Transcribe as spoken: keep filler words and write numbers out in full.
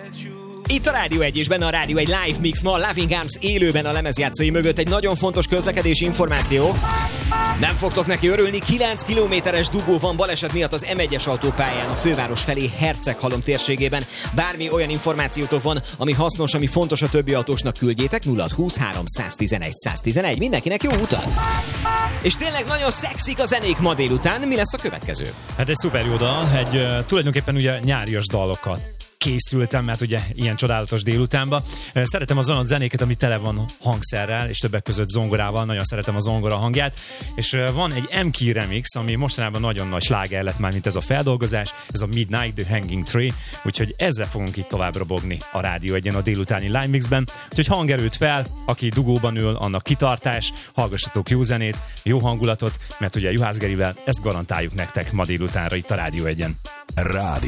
Itt a Rádió egy és benne a Rádió egy live mix, ma a Loving Arms élőben a lemezjátszói mögött egy nagyon fontos közlekedési információ. Nem fogtok neki örülni, kilenc kilométeres dugó van baleset miatt az em egyes autópályán a főváros felé Herceghalom térségében. Bármi olyan információtok van, ami hasznos, ami fontos a többi autósnak, küldjétek nulla húsz három tizenegy száz tizenegy. Mindenkinek jó utat! És tényleg nagyon szexik a zenék ma délután. Mi lesz a következő? Hát egy szuper jó dal, egy uh, tulajdonképpen ugye nyárias dalokat készültem, mert ugye ilyen csodálatos délutánban. Szeretem az olyan zenéket, ami tele van hangszerrel, és többek között zongorával, nagyon szeretem a zongora hangját, és van egy em ká remix, ami mostanában nagyon nagy sláger lett már, mint ez a feldolgozás, ez a Midnight the Hanging Tree, úgyhogy ezzel fogunk itt tovább robogni a Rádió egyen a délutáni Live Mixben, úgyhogy hangerőt fel, aki dugóban ül, annak kitartás, hallgassatok jó zenét, jó hangulatot, mert ugye Juhász Gerivel ezt garantáljuk nektek ma délutánra itt a Rádió egyen. Rádió.